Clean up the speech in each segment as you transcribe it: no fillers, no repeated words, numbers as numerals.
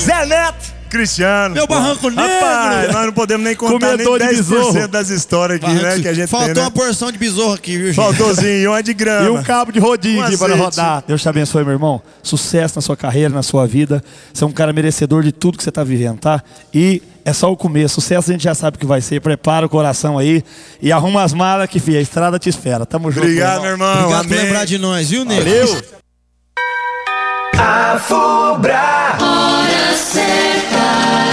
Zé Neto. Cristiano. Meu barranco negro. Rapaz, nós não podemos nem contar nem 10% das histórias aqui, né? Que a gente Faltou tem, né? uma porção de besouro aqui, viu, gente? Faltouzinho, uma de grama. E um cabo de rodinho aqui para rodar. Deus te abençoe, meu irmão. Sucesso na sua carreira, na sua vida. Você é um cara merecedor de tudo que você está vivendo, tá? E é só o começo. Sucesso a gente já sabe o que vai ser. Prepara o coração aí e arruma as malas que, filho, a estrada te espera. Tamo junto. Obrigado, meu irmão. Obrigado Amém. por lembrar de nós, viu, Nego? Valeu. A Fubra. Hora certa.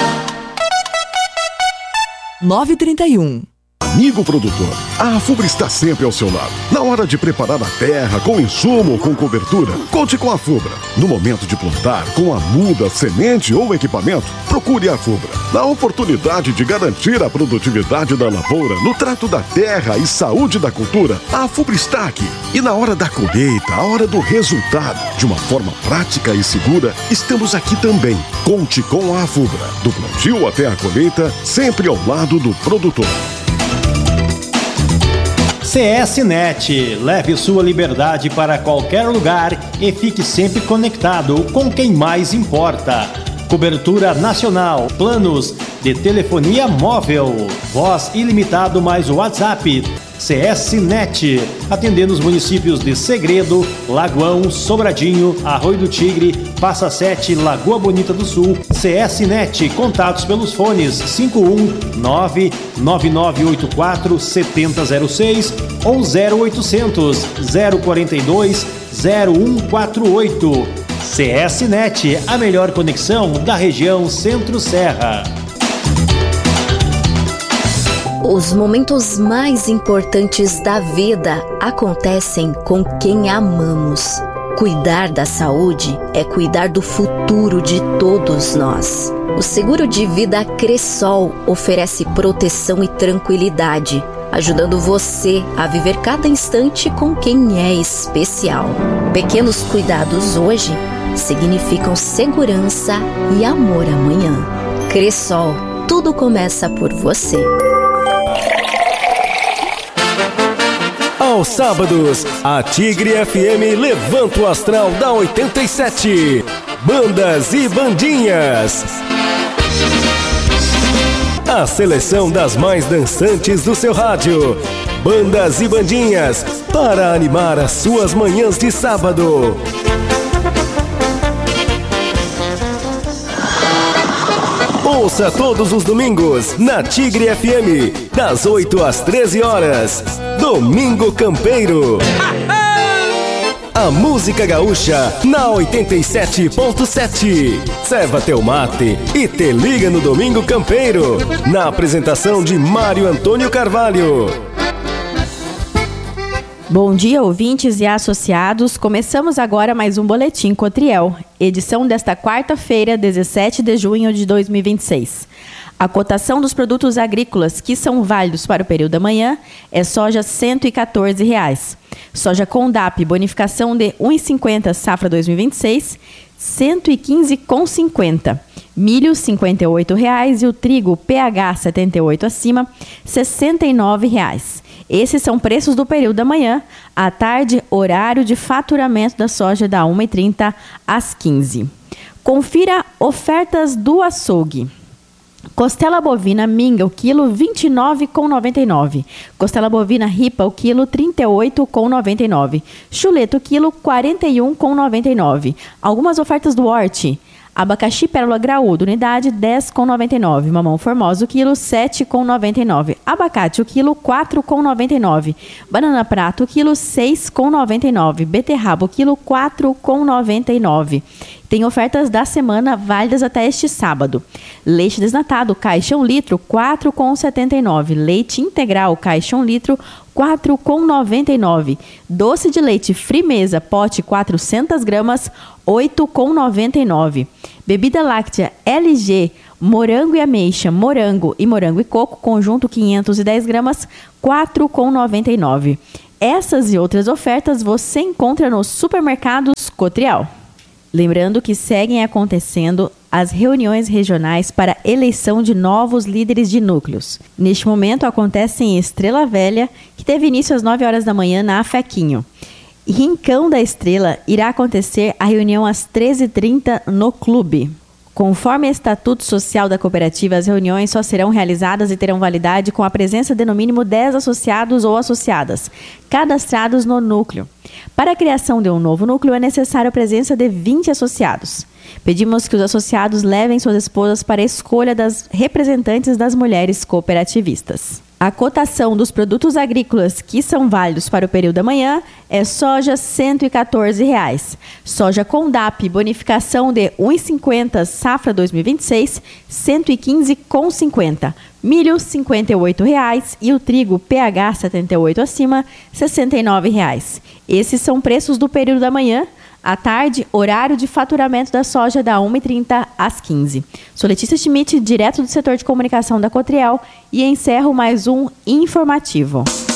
9h31. Amigo produtor, a Afubra está sempre ao seu lado. Na hora de preparar a terra, com insumo ou com cobertura, conte com a Afubra. No momento de plantar, com a muda, semente ou equipamento, procure a Afubra. Na oportunidade de garantir a produtividade da lavoura, no trato da terra e saúde da cultura, a Afubra está aqui. E na hora da colheita, a hora do resultado, de uma forma prática e segura, estamos aqui também. Conte com a Afubra. Do plantio até a colheita, sempre ao lado do produtor. CS-Net, leve sua liberdade para qualquer lugar e fique sempre conectado com quem mais importa. Cobertura nacional, planos de telefonia móvel, voz ilimitado mais o WhatsApp. CS-Net, atendendo os municípios de Segredo, Lagoão, Sobradinho, Arroio do Tigre, Passa Sete, Lagoa Bonita do Sul. CS-Net, contatos pelos fones 51998470006 ou 0800 042 0148. CS-Net, a melhor conexão da região Centro-Serra. Os momentos mais importantes da vida acontecem com quem amamos. Cuidar da saúde é cuidar do futuro de todos nós. O seguro de vida Cressol oferece proteção e tranquilidade, ajudando você a viver cada instante com quem é especial. Pequenos cuidados hoje significam segurança e amor amanhã. Cressol, tudo começa por você. Aos sábados, a Tigre FM levanta o astral da 87. Bandas e bandinhas. A seleção das mais dançantes do seu rádio. Bandas e bandinhas para animar as suas manhãs de sábado. Ouça todos os domingos na Tigre FM, das 8 às 13 horas. Domingo Campeiro. A música gaúcha na 87.7. Serva teu mate e te liga no Domingo Campeiro. Na apresentação de Mário Antônio Carvalho. Bom dia, ouvintes e associados. Começamos agora mais um Boletim Cotriel, edição desta quarta-feira, 17 de junho de 2026. A cotação dos produtos agrícolas que são válidos para o período da manhã é soja R$ 114. Soja Condap, bonificação de R$ 1,50 safra 2026, R$ 115,50. Milho, R$ 58,00 e o trigo PH 78 acima, R$ 69,00. Esses são preços do período da manhã. À tarde, horário de faturamento da soja da 1h30 às 15h. Confira ofertas do açougue. Costela bovina minga, o quilo, R$ 29,99. Costela bovina ripa, o quilo, R$ 38,99. Chuleta, o quilo, R$ 41,99. Algumas ofertas do Horti. Abacaxi pérola graúdo, unidade, R$ 10,99. Mamão formosa, o quilo, R$ 7,99. Abacate, o quilo, R$ 4,99. Banana prata, o quilo, R$ 6,99. Beterraba, o quilo, R$ 4,99. Tem ofertas da semana válidas até este sábado. Leite desnatado, caixa 1 litro, R$ 4,79. Leite integral, caixa 1 litro, R$ 4,99. Doce de leite Frimeza, pote 400 gramas, R$ 8,99. Bebida láctea LG, morango e ameixa, morango e coco, conjunto 510 gramas, R$ 4,99. Essas e outras ofertas você encontra nos supermercados Cotriel. Lembrando que seguem acontecendo as reuniões regionais para eleição de novos líderes de núcleos. Neste momento acontece em Estrela Velha, que teve início às 9 horas da manhã na Afequinho. Em Rincão da Estrela irá acontecer a reunião às 13h30 no clube. Conforme Estatuto Social da Cooperativa, as reuniões só serão realizadas e terão validade com a presença de no mínimo 10 associados ou associadas, cadastrados no núcleo. Para a criação de um novo núcleo, é necessária a presença de 20 associados. Pedimos que os associados levem suas esposas para a escolha das representantes das mulheres cooperativistas. A cotação dos produtos agrícolas que são válidos para o período da manhã é soja R$ 114. Soja Condap, bonificação de R$ 1,50, safra 2026, R$ 115,50. Milho, R$ 58,00 e o trigo PH 78 acima, R$ 69,00. Esses são preços do período da manhã. À tarde, horário de faturamento da soja da 1h30 às 15h. Sou Letícia Schmidt, direto do setor de comunicação da Cotriel, e encerro mais um informativo.